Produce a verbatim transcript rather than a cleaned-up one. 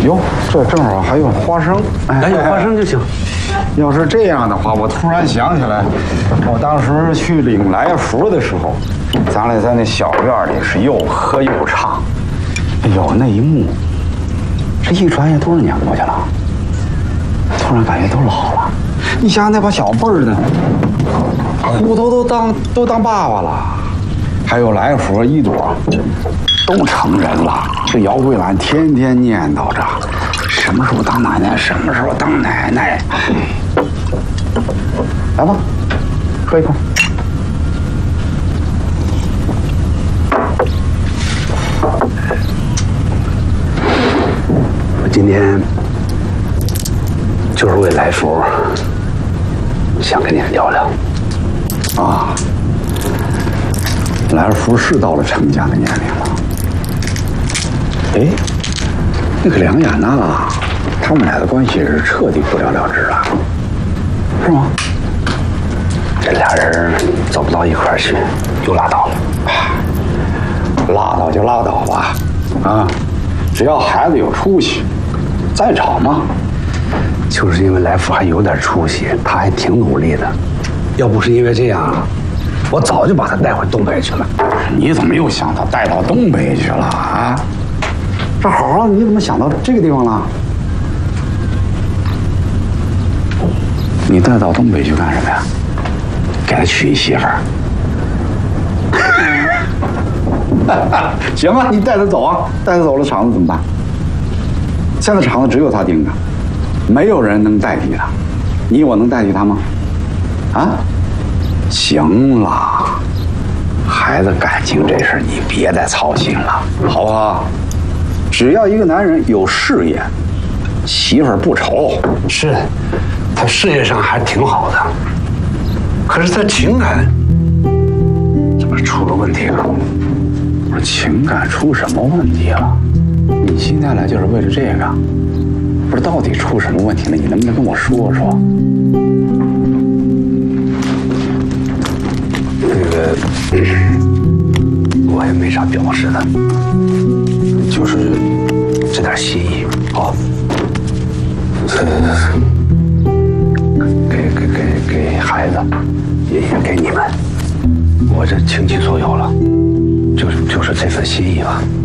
哟，这正好还有花生， 哎，有花生就行。 要是这样的话，我突然想起来，我当时去领来福的时候，咱俩在那小院里是又喝又唱。哎呦，那一幕，这一转眼多少年过去了，突然感觉都老了。你想想那帮小辈儿的，骨头都当都当爸爸了，还有来福、一朵，都成人了。这姚桂兰天天念叨着，什么时候当奶奶，什么时候当奶奶。来吧，喝一口。 我今天就是为来福，想跟你聊聊。 啊，来福是到了成家的年龄了。哎，那个梁雅娜，他们俩的关系是彻底不了了之了，是吗？ 这俩人走不到一块儿去，就拉倒了。 拉倒就拉倒吧，啊，只要孩子有出息，再吵嘛。 就是因为来福还有点出息，他还挺努力的。要不是因为这样，我早就把他带回东北去了。 你怎么又想他带到东北去了啊？这好好的，你怎么想到这个地方了？你带到东北去干什么呀？给他娶一媳妇儿。行啊，你带他走啊，带他走了，厂子怎么办？现在厂子只有他盯着，没有人能代替他。你我能代替他吗？啊？行了，孩子感情这事你别再操心了，好不好？只要一个男人有事业，媳妇儿不愁。 是，他事业上还挺好的，可是他情感怎么出了问题了？ 我说情感出什么问题了？你今天来就是为了这个？不是到底出什么问题了？你能不能跟我说说？ 那个，我也没啥表示的，就是这点心意啊。呃，给给给给孩子，也也给你们，我这倾其所有了，就是就是这份心意吧。